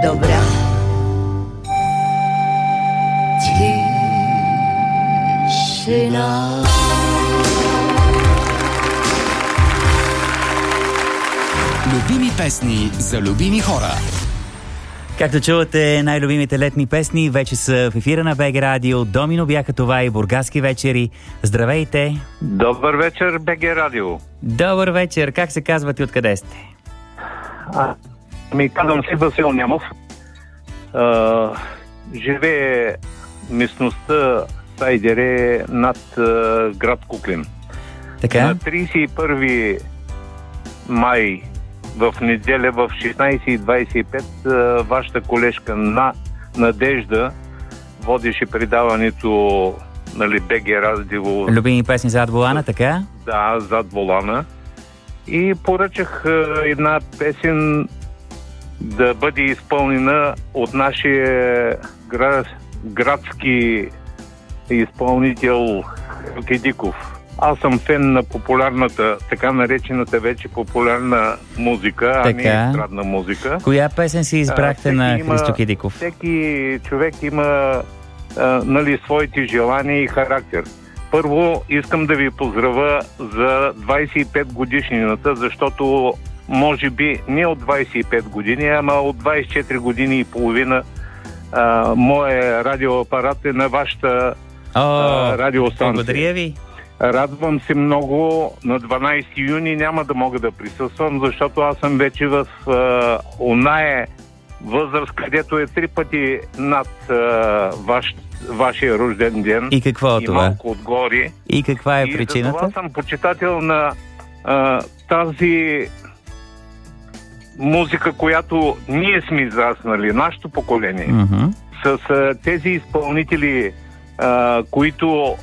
добра. Тишина. Любими песни за любими хора. Както чувате, най-любимите летни песни вече са в ефира на БГ Радио. Домино бяха това и бургаски вечери. Здравейте! Добър вечер, БГ Радио. Добър вечер! Как се казвате и откъде сте? Казвам се Васил Нямов. Живее местността Сайдере над град Куклин. Така? На 31 май в неделя в 16:25 вашата колежка Надежда водеше предаването, нали, БГ Радио. Любими песни зад волана, така? Да, зад волана. И поръчах една песен да бъде изпълнена от нашия градски изпълнител Кедиков. Аз съм фен на популярната, така наречената вече популярна музика, а не естрадна музика. Коя песен си избрахте на Христо Кедиков? Всеки човек има нали, своите желания и характер. Първо искам да ви поздравя за 25 годишнината, защото може би не от 25 години, ама от 24 години и половина моят радиоапарат е на вашата радиостанция. Благодаря ви. Радвам се много. На 12 юни няма да мога да присъствам, защото аз съм вече в оная възраст, където е 3 пъти над вашия рожден ден. И какво е това? Малко отгоре. И каква е причината? И за това съм почитател на тази музика, която ние сме израснали, нашето поколение. Mm-hmm. С тези изпълнители, които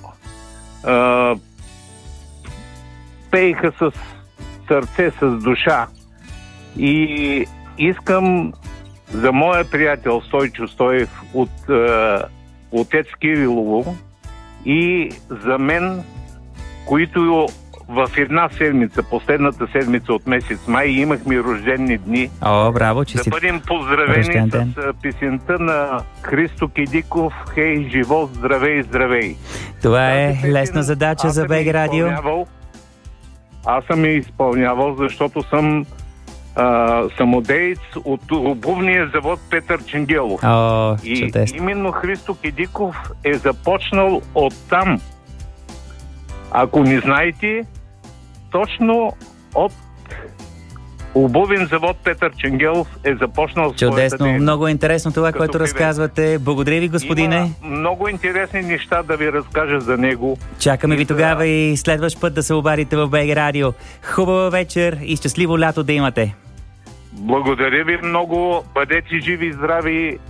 пееха с сърце, с душа. И искам за моя приятел Стойчо Стоев от отец Кирилово и за мен, които в една седмица, последната седмица от месец май, имахме рождени дни. Браво, че да бъдем поздравени с песента на Христо Кедиков "Хей, живот, здравей, здравей". Това е лесна задача за БГ Радио. Аз съм я изпълнявал, защото съм самодеец от обувния завод Петър Ченгелов. И именно Христо Кедиков е започнал оттам. Ако не знаете, точно от обувен завод Петър Ченгелов е започнал своята дейност. Чудесно, много интересно това, което разказвате. Благодаря ви, господине. Има много интересни неща да ви разкажа за него. Чакаме ви тогава и следващ път да се обадите в БГ Радио. Хубава вечер и щастливо лято да имате. Благодаря ви много. Бъдете живи и здрави